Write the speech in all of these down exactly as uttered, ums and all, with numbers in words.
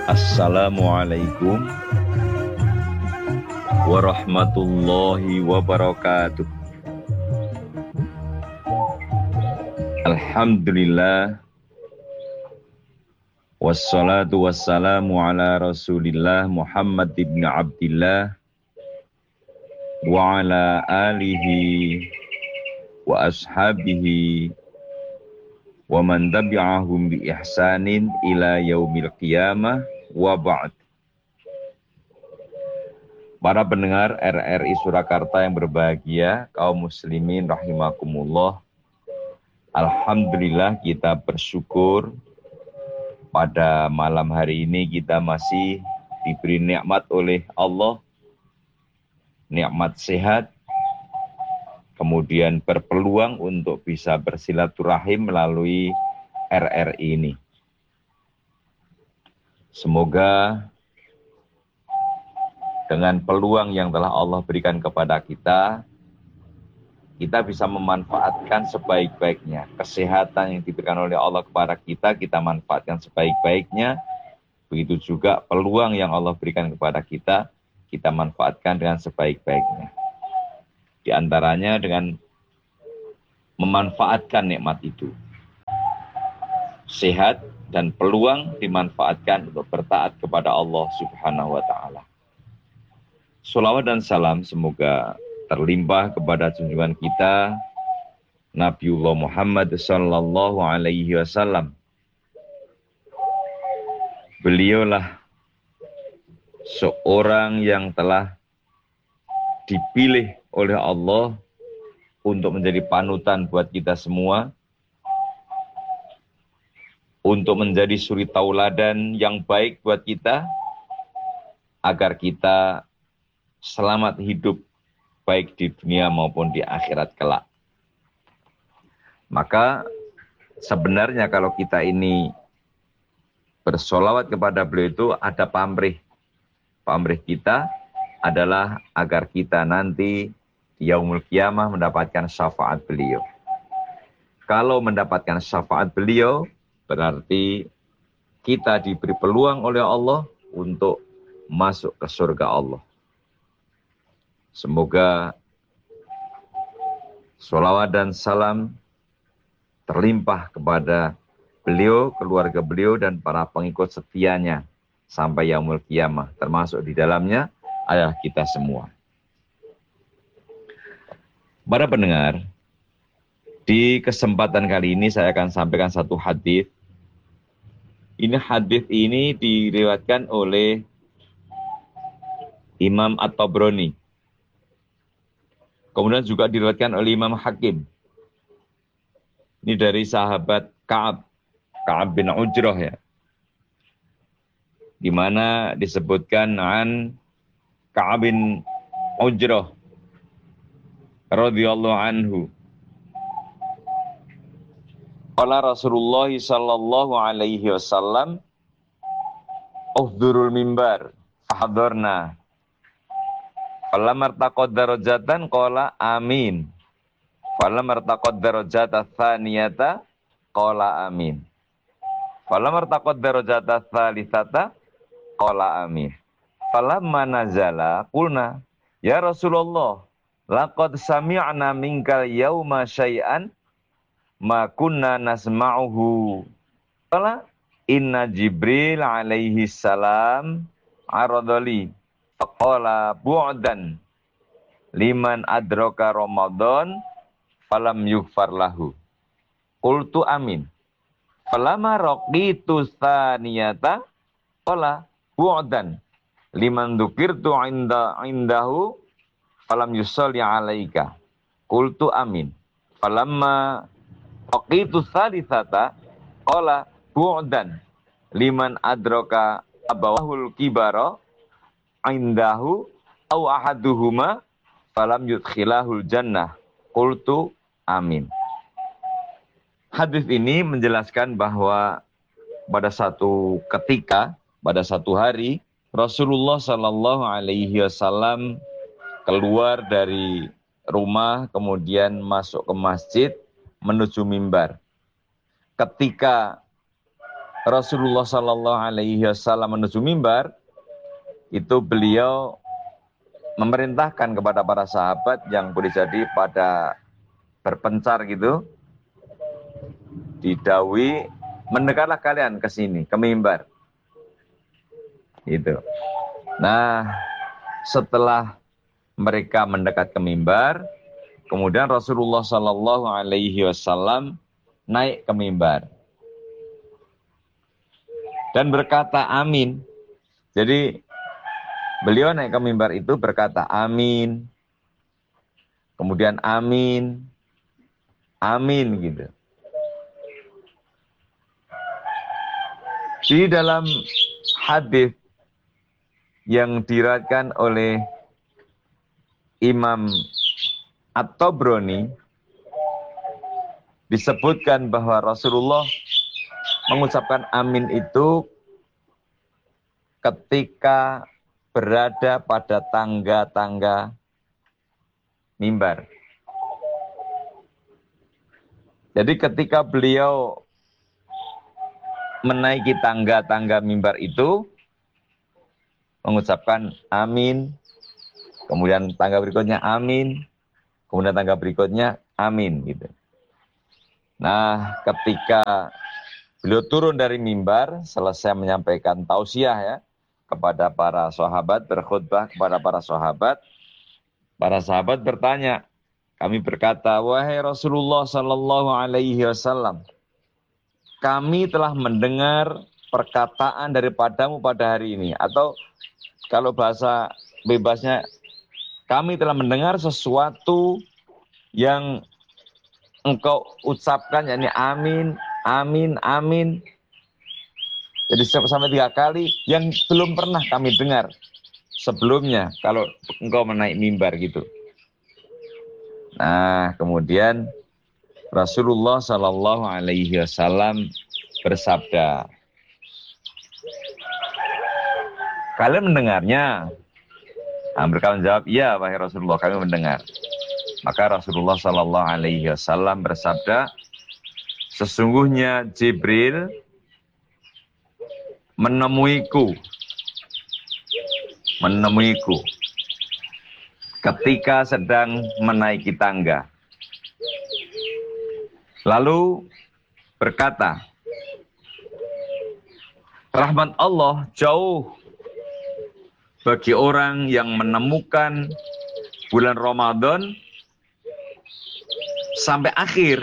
Assalamualaikum warahmatullahi wabarakatuh. Alhamdulillah, wassalatu wassalamu ala rasulillah Muhammad ibn Abdillah wa ala alihi wa ashabihi wa man tabi'ahum bi ihsanin ila yaumil qiyamah wa ba'd. Para pendengar R R I Surakarta yang berbahagia, kaum muslimin rahimakumullah. Alhamdulillah, kita bersyukur pada malam hari ini kita masih diberi nikmat oleh Allah, nikmat sehat, kemudian berpeluang untuk bisa bersilaturahim melalui R R I ini. Semoga dengan peluang yang telah Allah berikan kepada kita, kita bisa memanfaatkan sebaik-baiknya. Kesehatan yang diberikan oleh Allah kepada kita, kita manfaatkan sebaik-baiknya. Begitu juga peluang yang Allah berikan kepada kita, kita manfaatkan dengan sebaik-baiknya. Di antaranya dengan memanfaatkan nikmat itu. Sehat dan peluang dimanfaatkan untuk bertaat kepada Allah Subhanahu wa Ta'ala. Sholawat dan salam semoga terlimpah kepada junjungan kita Nabiullah Muhammad sallallahu alaihi wasallam. Beliaulah seorang yang telah dipilih oleh Allah untuk menjadi panutan buat kita semua, untuk menjadi suri tauladan yang baik buat kita, agar kita selamat hidup baik di dunia maupun di akhirat kelak. Maka sebenarnya kalau kita ini bersolawat kepada beliau itu ada pamrih. Pamrih kita adalah agar kita nanti di yaumul qiyamah mendapatkan syafaat beliau. Kalau mendapatkan syafaat beliau, berarti kita diberi peluang oleh Allah untuk masuk ke surga Allah. Semoga sholawat dan salam terlimpah kepada beliau, keluarga beliau, dan para pengikut setianya sampai yaumul qiyamah. Termasuk di dalamnya adalah kita semua. Para pendengar, di kesempatan kali ini saya akan sampaikan satu hadis. Ini hadis ini diriwayatkan oleh Imam At-Tabrani. Kemudian juga diriwayatkan oleh Imam Hakim. Ini dari sahabat Ka'ab, Ka'ab bin Ujrah ya. Di mana disebutkan an Ka'ab bin Ujrah radhiyallahu anhu. Qala Rasulullah sallallahu alaihi wasallam, "Uhdurul mimbar." Fahadarna. Falam martaqad darajatan qala amin. Falam martaqad darajata tsaniyata qala amin. Falam martaqad darajata tsalitsata qala amin. Falamma nazala qulna ya Rasulullah laqad sami'na minkal yauma syai'an ma kunna nasma'uhu. Qala inna Jibril alaihi salam aradali faqala bu'dan liman adraka Ramadan falam yughfar lahu. Qultu amin. Falama raqitu tsaniyata qala bu'dan liman dzukirtu inda indahu falam yusalli alaika. Qultu amin. Falamma raqitu tsalitsata qala bu'dan liman adraka abawahul kibara indahu aw ahaduhuma falam yudkhilahul jannah. Qultu amin. Hadis ini menjelaskan bahwa pada satu ketika, pada satu hari, Rasulullah Shallallahu Alaihi Wasallam keluar dari rumah, kemudian masuk ke masjid menuju mimbar. Ketika Rasulullah Sallallahu Alaihi Wasallam menuju mimbar, itu beliau memerintahkan kepada para sahabat yang boleh jadi pada berpencar gitu, didhawuhi, mendekatlah kalian ke sini, ke mimbar. Gitu. Nah, setelah mereka mendekat ke mimbar, kemudian Rasulullah Sallallahu Alaihi Wasallam naik ke mimbar dan berkata amin. Jadi beliau naik ke mimbar itu berkata amin, kemudian amin, amin gitu. Di dalam hadis yang diriwayatkan oleh Imam At-Tabrani disebutkan bahwa Rasulullah mengucapkan amin itu ketika berada pada tangga-tangga mimbar. Jadi ketika beliau menaiki tangga-tangga mimbar itu, mengucapkan amin, kemudian tangga berikutnya amin, kemudian tangga berikutnya amin gitu. Nah, ketika beliau turun dari mimbar, selesai menyampaikan tausiah ya kepada para sahabat, berkhutbah kepada para sahabat, para sahabat bertanya, kami berkata, wahai Rasulullah Sallallahu Alaihi Wasallam, kami telah mendengar perkataan daripadamu pada hari ini, atau kalau bahasa bebasnya, kami telah mendengar sesuatu yang engkau ucapkan, yakni amin, amin, amin. Jadi sampai tiga kali yang belum pernah kami dengar sebelumnya kalau engkau menaik mimbar gitu. Nah, kemudian Rasulullah Sallallahu Alaihi Wasallam bersabda, kalian mendengarnya? Nah, mereka menjawab, iya wahai Rasulullah, kami mendengar. Maka Rasulullah Sallallahu Alaihi Wasallam bersabda, sesungguhnya Jibril menemuiku, menemuiku ketika sedang menaiki tangga. Lalu berkata, rahmat Allah jauh bagi orang yang menemukan bulan Ramadan sampai akhir,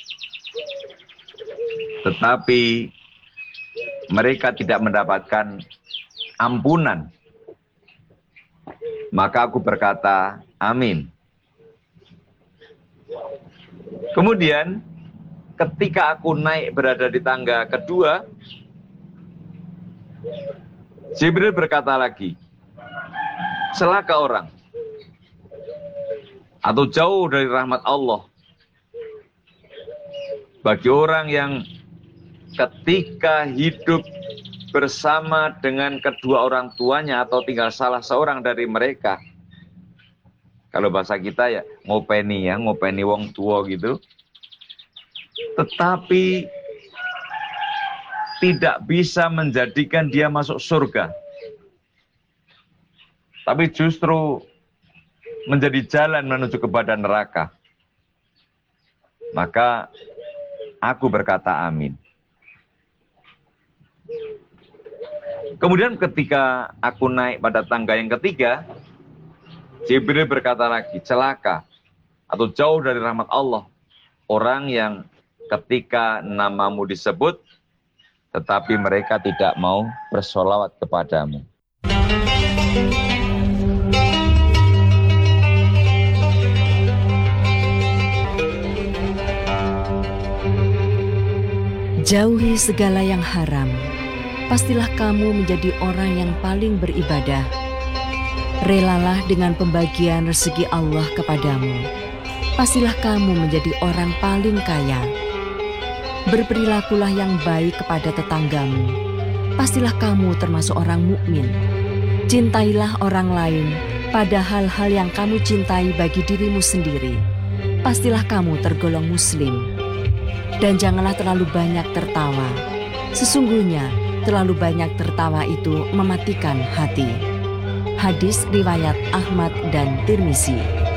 tetapi mereka tidak mendapatkan ampunan. Maka aku berkata, amin. Kemudian ketika aku naik berada di tangga kedua, Jibril berkata lagi, celaka orang atau jauh dari rahmat Allah bagi orang yang ketika hidup bersama dengan kedua orang tuanya atau tinggal salah seorang dari mereka. Kalau bahasa kita ya ngopeni ya, ngopeni wong tua gitu. Tetapi tidak bisa menjadikan dia masuk surga. Tapi justru menjadi jalan menuju kepada neraka. Maka aku berkata amin. Kemudian ketika aku naik pada tangga yang ketiga, Jibril berkata lagi, celaka atau jauh dari rahmat Allah orang yang ketika namamu disebut, tetapi mereka tidak mau bersolawat kepadamu. Jauhi segala yang haram. Pastilah kamu menjadi orang yang paling beribadah. Relalah dengan pembagian rezeki Allah kepadamu. Pastilah kamu menjadi orang paling kaya. Berperilakulah yang baik kepada tetanggamu. Pastilah kamu termasuk orang mukmin. Cintailah orang lain pada hal-hal yang kamu cintai bagi dirimu sendiri. Pastilah kamu tergolong muslim. Dan janganlah terlalu banyak tertawa. Sesungguhnya terlalu banyak tertawa itu mematikan hati. Hadis riwayat Ahmad dan Tirmizi.